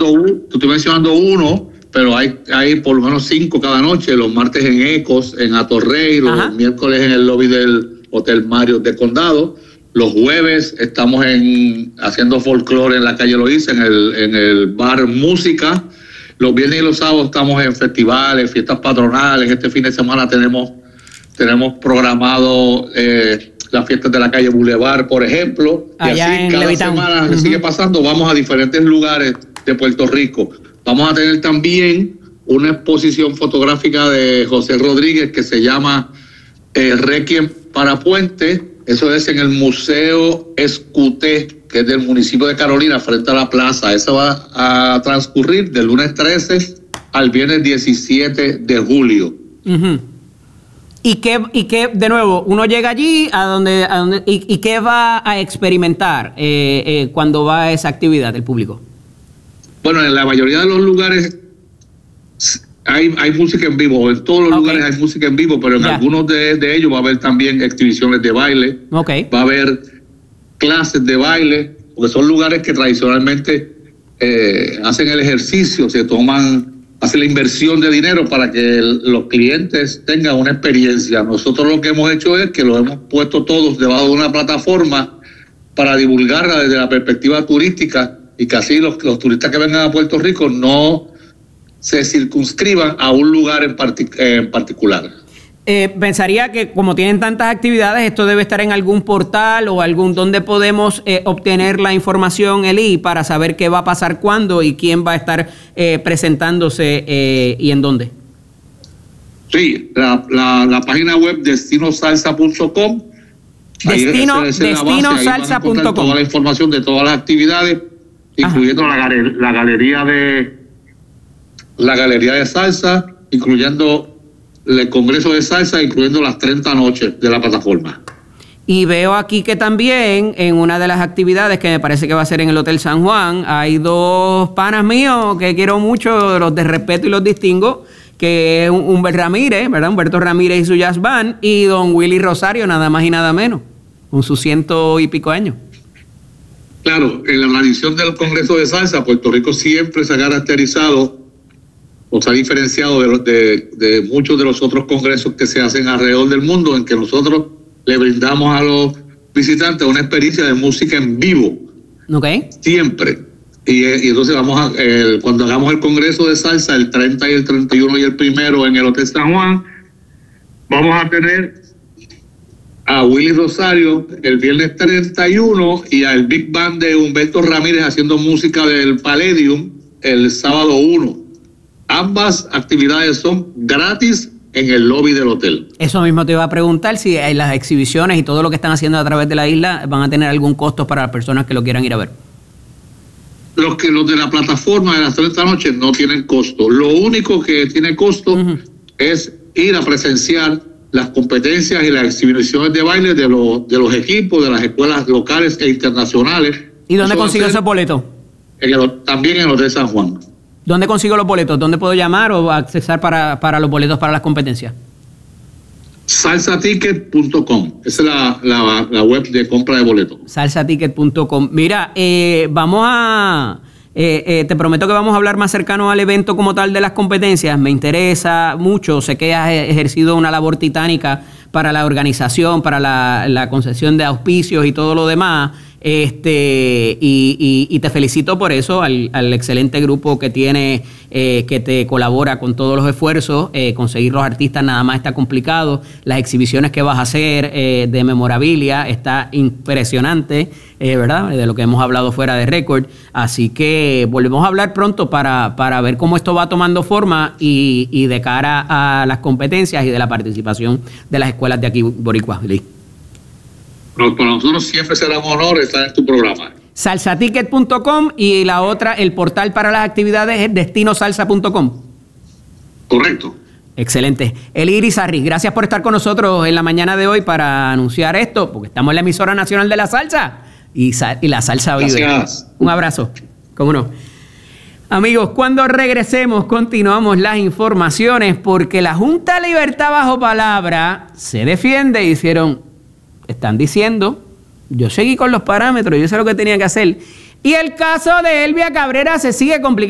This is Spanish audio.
mencionando uno, pero hay por lo menos 5 cada noche, los martes en Ecos, en Atorrey, los miércoles en el lobby del Hotel Marriott de Condado, los jueves estamos haciendo folclore en la calle Loíza, en el bar Música, los viernes y los sábados estamos en festivales, fiestas patronales, este fin de semana tenemos programado las fiestas de la calle Boulevard, por ejemplo, allá y así cada semana que sigue pasando, vamos a diferentes lugares de Puerto Rico. Vamos a tener también una exposición fotográfica de José Rodríguez que se llama Requiem para Puente. Eso es en el Museo Escuté, que es del municipio de Carolina, frente a la plaza. Eso va a transcurrir del lunes 13 al viernes 17 de julio. ¿Y qué, de nuevo, uno llega allí y qué va a experimentar cuando va a esa actividad del público? Bueno, en la mayoría de los lugares hay música en vivo. En todos los lugares hay música en vivo, pero en algunos de ellos va a haber también exhibiciones de baile. Va a haber clases de baile, porque son lugares que tradicionalmente hacen el ejercicio, hacen la inversión de dinero para que los clientes tengan una experiencia. Nosotros lo que hemos hecho es que lo hemos puesto todos debajo de una plataforma para divulgarla desde la perspectiva turística y que así los turistas que vengan a Puerto Rico no se circunscriban a un lugar en particular. Pensaría que como tienen tantas actividades, esto debe estar en algún portal o donde podemos obtener la información, Eli, para saber qué va a pasar cuándo y quién va a estar presentándose y en dónde. Sí, la página web destinosalsa.com. Destinosalsa.com. Toda la información de todas las actividades, incluyendo la galería de salsa, incluyendo el Congreso de Salsa, incluyendo las 30 noches de la plataforma. Y veo aquí que también en una de las actividades, que me parece que va a ser en el Hotel San Juan, hay 2 panas míos que quiero mucho, los de respeto y los distingo, que es Humberto Ramírez, ¿verdad? Humberto Ramírez y su jazz band, y don Willy Rosario, nada más y nada menos, con sus 100 y pico años. Claro, en la tradición del Congreso de Puerto Rico siempre se ha caracterizado o se ha diferenciado de muchos de los otros congresos que se hacen alrededor del mundo, en que nosotros le brindamos a los visitantes una experiencia de música en vivo. Okay. Siempre. Y entonces cuando hagamos el Congreso de Salsa, el 30 y el 31 y el 1 en el Hotel San Juan, vamos a tener a Willy Rosario el viernes 31 y al Big Band de Humberto Ramírez haciendo música del Palladium el sábado 1. Ambas actividades son gratis en el lobby del hotel. Eso mismo te iba a preguntar, si las exhibiciones y todo lo que están haciendo a través de la isla van a tener algún costo para las personas que lo quieran ir a ver. Los de la plataforma de las 30 noches no tienen costo. Lo único que tiene costo es ir a presenciar las competencias y las exhibiciones de baile de los equipos de las escuelas locales e internacionales. ¿Y dónde consigo ese boleto? También en el Hotel San Juan. ¿Dónde consigo los boletos? ¿Dónde puedo llamar o accesar para los boletos para las competencias? Salsaticket.com. Esa es la web de compra de boletos. Salsaticket.com. Mira, vamos a... te prometo que vamos a hablar más cercano al evento como tal de las competencias. Me interesa mucho. Sé que has ejercido una labor titánica para la organización, para la concesión de auspicios y todo lo demás. Y te felicito por eso, al excelente grupo que tiene, que te colabora con todos los esfuerzos. Conseguir los artistas nada más está complicado. Las exhibiciones que vas a hacer de memorabilia está impresionante, ¿verdad? De lo que hemos hablado fuera de récord. Así que volvemos a hablar pronto para ver cómo esto va tomando forma y de cara a las competencias y de la participación de las escuelas de aquí, Boricua. Para nosotros siempre será un honor estar en tu programa. Salsaticket.com y la otra, el portal para las actividades es destinosalsa.com. Correcto. Excelente. Eli Irizarry, gracias por estar con nosotros en la mañana de hoy para anunciar esto, porque estamos en la emisora nacional de la salsa y la salsa vive. Gracias. Un abrazo. ¿Cómo no? Amigos, cuando regresemos continuamos las informaciones porque la Junta de Libertad Bajo Palabra se defiende y están diciendo, yo seguí con los parámetros, yo sé lo que tenía que hacer. Y el caso de Elvia Cabrera se sigue complicando.